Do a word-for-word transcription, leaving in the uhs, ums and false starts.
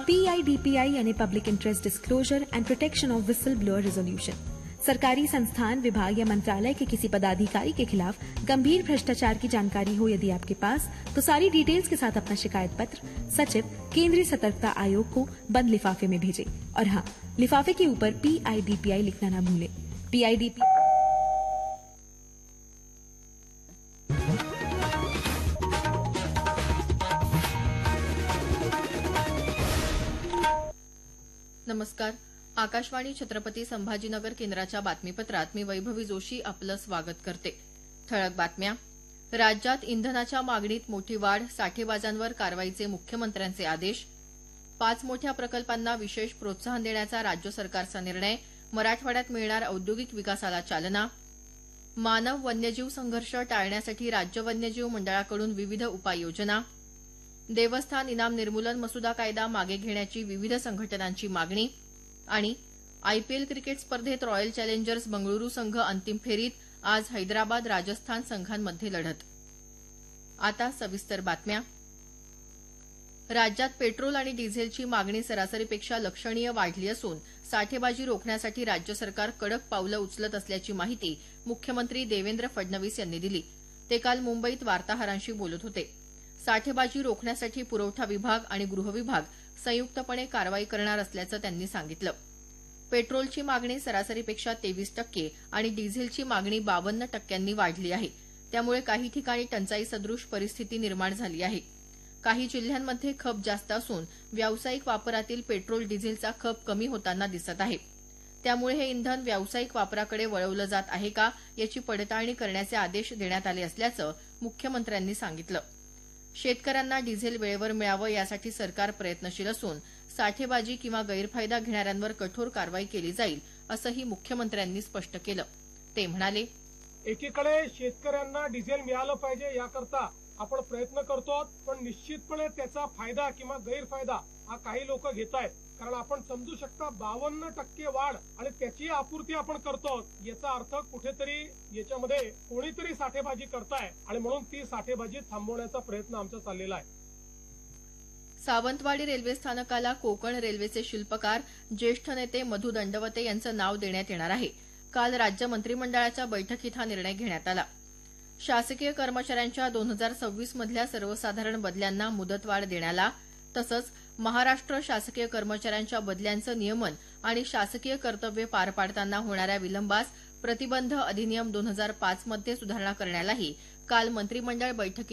पीआईडीपीआई यानी public interest disclosure end protection of whistle blower resolution. सरकारी संस्थान, विभाग या मंत्रालय के किसी पदाधिकारी के खिलाफ गंभीर भ्रष्टाचार की जानकारी हो यदि आपके पास, तो सारी डिटेल्स के साथ अपना शिकायत पत्र सचिव केंद्रीय सतर्कता आयोग को बंद लिफाफे में भेजें। और हाँ, लिफाफे के ऊपर पीआईडीपीआई लिखना ना भूलें। पीआईडीपीआई नमस्कार. आकाशवाणी छत्रपती संभाजीनगर केंद्राच्या बातमीपत्रात मी वैभवी जोशी आपलं स्वागत करते. ठळक बातम्या. राज्यात इंधनाच्या मागणीत मोठी वाढ, साठेबाजांवर कारवाईचे मुख्यमंत्र्यांचे आदेश. पाच मोठ्या प्रकल्पांना विशेष प्रोत्साहन देण्याचा राज्य सरकारचा निर्णय, मराठवाड्यात मिळणार औद्योगिक विकासाला चालना. मानव वन्यजीव संघर्ष टाळण्यासाठी राज्य वन्यजीव मंडळाकडून विविध उपाययोजना. देवस्थान इनाम निर्मूलन मसुदा कायदा मागे घेण्याची विविध संघटनांची मागणी. आणि आयपीएल क्रिकेट स्पर्धेत रॉयल चॅलेंजर्स बंगळुरू संघ अंतिम फेरीत, आज हैदराबाद राजस्थान संघांमध्ये लढत. आता सविस्तर बातम्या. राज्यात पेट्रोल आणि डिझेलची मागणी सरासरीपेक्षा लक्षणीय वाढली असून साठेबाजी रोखण्यासाठी राज्य सरकार कडक पावलं उचलत असल्याची माहिती मुख्यमंत्री देवेंद्र फडणवीस यांनी दिली. ते काल मुंबईत वार्ताहरांशी बोलत होते. साठेबाजी रोखण्यासाठी पुरवठा विभाग आणि गृह विभाग संयुक्तपणे कारवाई करणार असल्याचं त्यांनी सांगितलं. पेट्रोलची मागणी सरासरीपेक्षा तेवीस टक्के आणि डिझेलची मागणी बावन्न टक्क्यांनी वाढली आहे. त्यामुळे काही ठिकाणी टंचाई सदृश परिस्थिती निर्माण झाली आहे. काही जिल्ह्यांमध्ये खप जास्त असून व्यावसायिक वापरातील पेट्रोल डिझेलचा खप कमी होताना दिसत आहे. त्यामुळे हे इंधन व्यावसायिक वापराकडे वळवलं जात आहे का याची पडताळणी करण्याचे आदेश देण्यात आले असल्याचं मुख्यमंत्र्यांनी सांगितलं. शेतकऱ्यांना डिझेल वेळेवर मिळावं यासाठी सरकार प्रयत्नशील असून साठेबाजी किंवा गैरफायदा घेणाऱ्यांवर कठोर कारवाई केली जाईल असंही मुख्यमंत्र्यांनी स्पष्ट केलं. ते म्हणाले, एकीकडे शेतकऱ्यांना डिझेल मिळालं पाहिजे याकरता आपण प्रयत्न करतो, पण निश्चितपणे त्याचा फायदा किंवा गैरफायदा हा काही लोक घेत आहेत. कारण आपण समजू शकता बावन्न टक्के वाढ आणि त्याची आपूर्ती आपण करतो, याचा अर्थ कुठेतरी याच्यामध्ये कोणीतरी साठेबाजी करताय आणि म्हणून ती साठेबाजी थांबवण्याचा प्रयत्न आमचा चाललेला आहे. सावंतवाडी रेल्वे स्थानकाला कोकण रेल्वेचे शिल्पकार ज्येष्ठ नेते मधु दंडवते यांचं नाव देण्यात येणार आहे. काल राज्य मंत्रिमंडळाच्या बैठकीत हा निर्णय घेण्यात आला. शासकीय कर्मचाऱ्यांच्या दोन हजार सव्वीस मधल्या सर्वसाधारण बदल्यांना मुदतवाढ देण्याला, तसंच महाराष्ट्र शासकीय कर्मचाऱ्यांच्या बदल्यांचं नियमन आणि शासकीय कर्तव्य पार पाडताना होणाऱ्या विलंबास प्रतिबंध अधिनियम दोन हजार पाच मध्ये सुधारणा करण्यालाही काल मंत्रिमंडळ बैठकीत